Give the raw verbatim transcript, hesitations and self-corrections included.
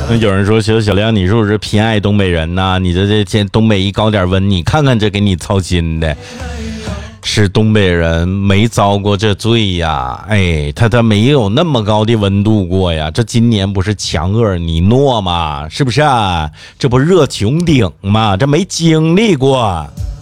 那有人说小小亮，你是不是偏爱东北人呐？你这这这东北一高点温，你看看这给你操心的。是东北人没遭过这罪呀，哎，他他没有那么高的温度过呀。这今年不是强厄尔尼诺吗？是不是啊？这不热穹顶吗？这没经历过。